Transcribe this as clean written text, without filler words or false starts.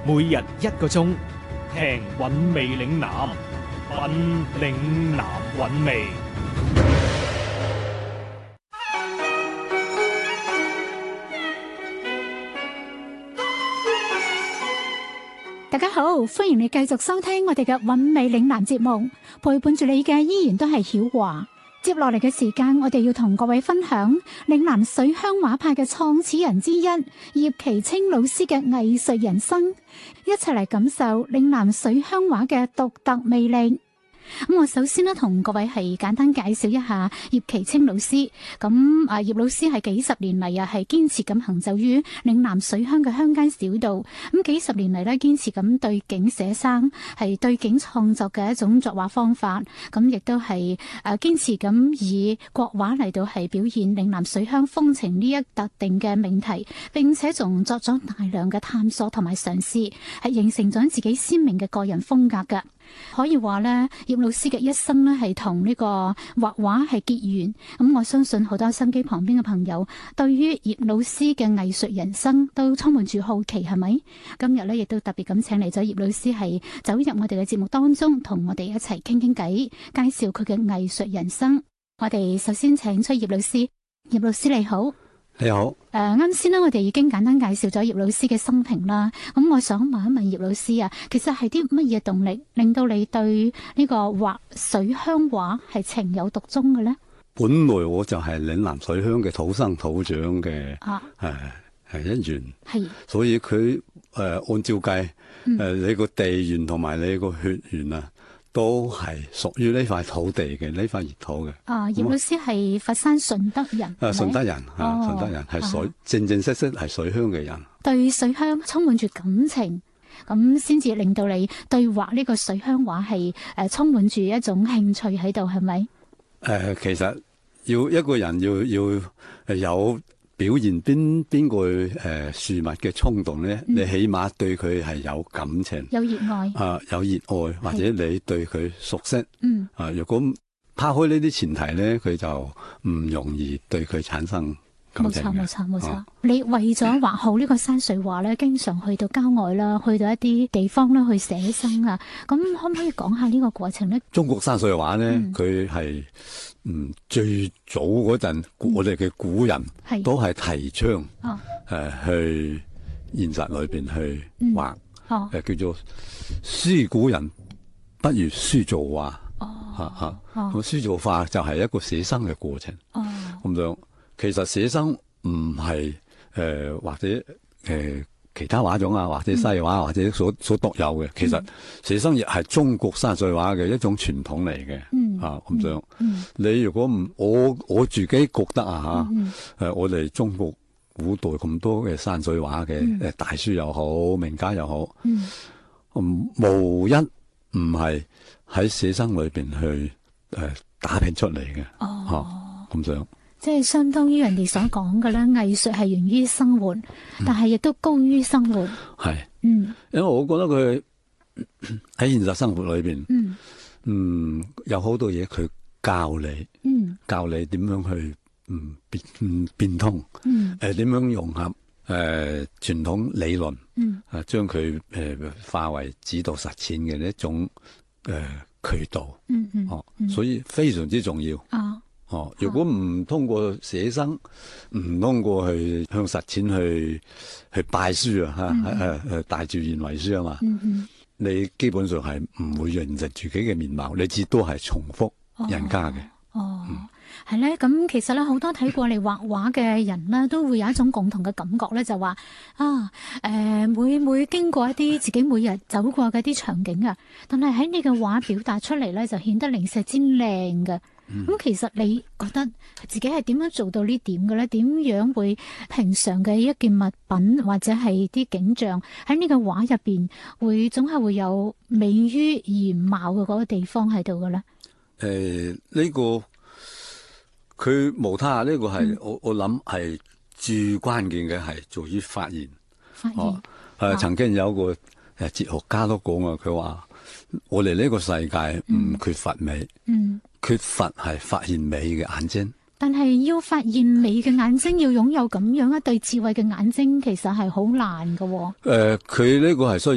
每日1個鐘，聽韻味嶺南，韻嶺南韻味。 大家好，歡迎你繼續收聽我哋嘅韻味嶺南節目，陪伴住你嘅依然都係曉華。接落嚟嘅時間，我哋要同各位分享嶺南水鄉畫派嘅創始人之一葉其清老師嘅藝術人生，一齊嚟感受嶺南水鄉畫嘅獨特魅力。咁我首先呢，同各位係簡單介紹一下葉其清老師。咁葉老師係幾十年嚟係堅持咁行走於嶺南水鄉嘅鄉間小道。咁幾十年嚟呢，堅持咁對景寫生，係對景創作嘅一種作畫方法。咁亦都係堅持咁以國畫嚟到係表現嶺南水鄉風情呢一特定嘅命題，並且仲作咗大量嘅探索同埋嘗試，係形成咗自己鮮明嘅個人風格嘅。可以話咧，葉老師嘅一生咧係同呢個畫畫係結緣。咁我相信好多心機旁邊嘅朋友，對於葉老師嘅藝術人生都充滿住好奇，係咪？今日咧亦都特別咁請嚟咗葉老師，係走入我哋嘅節目當中，同我哋一齊傾傾偈，介紹佢嘅藝術人生。我哋首先請出葉老師。葉老師你好。 你好。 啱先呢，我哋已經簡單介紹咗葉老師嘅生平啦。咁我想問一問葉老師啊，其實係啲乜嘢動力令到你對呢個畫水鄉畫係情有獨鍾嘅咧？ 本來我就係嶺南水鄉嘅土生土長嘅，係一員。係，所以佢按照計，你個地緣同埋你個血緣啊，都係屬於呢塊土地嘅，呢塊熱土嘅。葉老師係佛山順德人。 順德人，順德人係水，正正式式係水鄉嘅人。對水鄉充滿住感情，咁先至令到你對畫呢個水鄉畫係充滿住一種興趣喺度，係咪？ 其實要一個人要有表現邊個樹物嘅衝動咧，你起碼對佢係有感情，有熱愛，有熱愛，或者你對佢熟悉。如果拋開呢啲前提咧，佢就唔容易對佢產生感情。冇錯。 你為咗畫好呢個山水畫咧，經常去到郊外啦，去到一啲地方啦去寫生啊。咁可唔可以講下呢個過程咧？ 中國山水畫咧，佢係最早嗰陣，我哋嘅古人都係提倡去現實裏邊去畫，叫做書古人不如書造畫。咁書造畫就係一個寫生嘅過程。咁樣其實寫生唔係或者其他畫種啊，或者西畫或者所獨有嘅，其實寫生亦係中國山水畫嘅一種傳統嚟嘅。咁樣你如果唔我自己覺得我哋中國古代咁多嘅山水畫嘅大師又好，名家又好，無一唔係喺寫生裏邊去打拼出嚟嘅。咁樣即係相當於人哋所講嘅咧，藝術係源於生活，但係亦都高於生活。 係，因為我覺得佢喺現實生活裏邊，有好多嘢佢教你，教你點樣去變通，點樣融合傳統理論，將佢化為指導實踐嘅一種渠道。所以非常之重要。如果唔通過寫生，唔通過去向實踐去拜書大自然為書啊嘛，你基本上係唔會認識自己嘅面貌，你只都係重複人家嘅。 係咧，咁其實咧，好多睇過你畫畫嘅人咧，都會有一種共同嘅感覺咧，就話每經過一啲自己每日走過嘅啲場景啊，但係喺你嘅畫表達出嚟咧，就顯得零舍之靚嘅。咁其實你覺得自己係點樣做到呢點嘅咧？點樣會平常嘅一件物品或者係啲景象喺呢個畫入邊會總係會有美於原貌嘅嗰個地方喺度嘅咧？ 呢個佢無他，呢個係我諗係最關鍵嘅，係在於發現。曾經有個哲學家都講啊，佢話我哋呢個世界唔缺乏美，缺乏係發現美嘅眼睛。 但係要發現美嘅眼睛，要擁有咁樣一對智慧嘅眼睛，其實係好難㗎喎。 佢呢個係需要